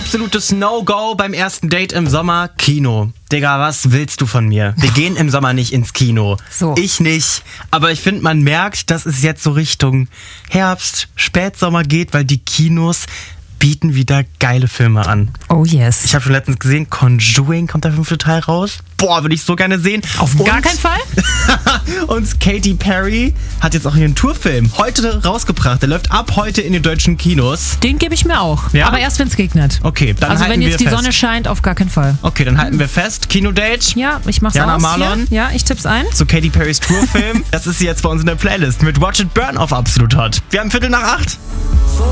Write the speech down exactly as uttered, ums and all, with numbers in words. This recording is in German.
Absolutes No-Go beim ersten Date im Sommer, Kino. Digga, was willst du von mir? Wir gehen im Sommer nicht ins Kino. So. Ich nicht. Aber ich finde, man merkt, dass es jetzt so Richtung Herbst, Spätsommer geht, weil die Kinos bieten wieder geile Filme an. Oh yes. Ich habe schon letztens gesehen, Conjuring kommt der fünfte Teil raus. Boah, würde ich so gerne sehen. Auf Und- gar keinen Fall? Und Katy Perry hat jetzt auch ihren Tourfilm heute rausgebracht. Der läuft ab heute in den deutschen Kinos. Den gebe ich mir auch. Ja? Aber erst, wenn es regnet. Okay, dann Also halten wenn wir jetzt die fest. Sonne scheint, auf gar keinen Fall. Okay, dann halten wir fest. Kinodate Ja, ich mach's Jana aus. Marlon? Hier. Ja, ich tipp's ein. zu Katy Perrys Tourfilm. Das ist sie jetzt bei uns in der Playlist mit Watch It Burn auf Absolut Hot. Wir haben Viertel nach acht.